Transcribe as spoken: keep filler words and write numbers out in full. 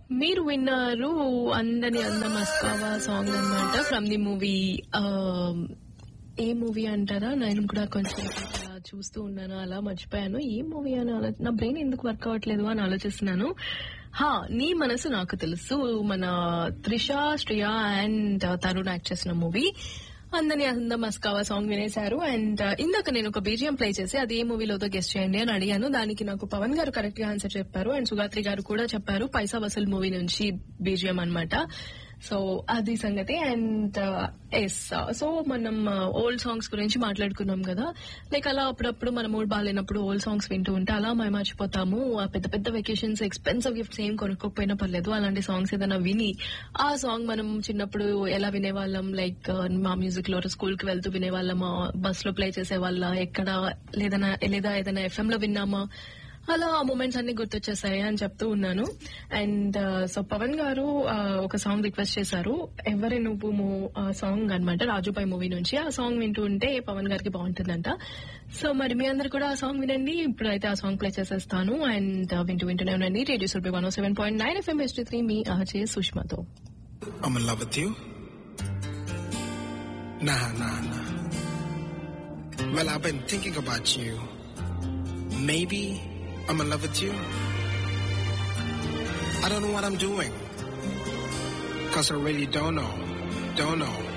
మీరు విన్నారు అందని అందం మస్కావా సాంగ్ అన్నమాట from the movie. A movie అంటారా, నేను కూడా కొంచెం చూస్తూ ఉన్నాను, అలా మర్చిపోయాను ఏ మూవీ అని ఆలో నా బ్రెయిన్ ఎందుకు వర్క్ అవ్వట్లేదు అని ఆలోచిస్తున్నాను. హా, నీ మనసు నాకు తెలుసు, మన త్రిష, శ్రియా అండ్ తరుణ్ యాక్ట్ చేసిన మూవీ. అందని అందం మస్కావా సాంగ్ వినేశారు. అండ్ ఇందాక నేను ఒక బీజిఎం ప్లే చేసి అది ఏ మూవీలోతో గెస్ట్ చేయండి అని అడిగాను. దానికి నాకు పవన్ గారు కరెక్ట్ గా ఆన్సర్ చెప్పారు అండ్ సుగాత్రి గారు కూడా చెప్పారు. పైసా వసూల్ మూవీ నుంచి బీజిఎం అన్నమాట. సో అది సంగతి. అండ్ ఎస్, సో మనం ఓల్డ్ సాంగ్స్ గురించి మాట్లాడుకున్నాం కదా. లైక్ అలా అప్పుడప్పుడు మన మూడ్ బాగాలేనప్పుడు ఓల్డ్ సాంగ్స్ వింటూ ఉంటే అలా మేము మర్చిపోతాము. ఆ పెద్ద పెద్ద వెకేషన్స్, ఎక్స్పెన్సివ్ గిఫ్ట్స్ ఏం కొనుక్కోకపోయినా పర్లేదు, అలాంటి సాంగ్స్ ఏదైనా విని ఆ సాంగ్ మనం చిన్నప్పుడు ఎలా వినేవాళ్ళం, లైక్ మా మ్యూజిక్ లో స్కూల్ కి వెళ్తూ వినేవాళ్ళమా, బస్ లో ప్లే చేసేవాళ్ళ, ఎక్కడ లేదన్నా లేదా ఏదైనా ఎఫ్ఎం లో విన్నామా, అలా ఆ మూమెంట్స్ అన్ని గుర్తొచ్చేసాయి అని చెప్తూ ఉన్నాను. అండ్ సో పవన్ గారు ఒక సాంగ్ రిక్వెస్ట్ చేశారు, ఎవరి నువ్వు సాంగ్ అనమాట, రాజుపాయ్ మూవీ నుంచి. ఆ సాంగ్ వింటూ ఉంటే పవన్ గారికి బాగుంటుందంట. సో మరి మీ అందరు కూడా ఆ సాంగ్ వినండి. ఇప్పుడు అయితే ఆ సాంగ్ ప్లే చేసేస్తాను. అండ్ వింటూ వింటూనే ఉండండి radio Surabhi one oh seven point nine FM H three me ఆచే సుష్మాతో. I'm in love with you. Nah, nah, nah. Well, I've been thinking about you. Maybe I'm in love with you. I don't know what I'm doing. Cause I really don't know. Don't know.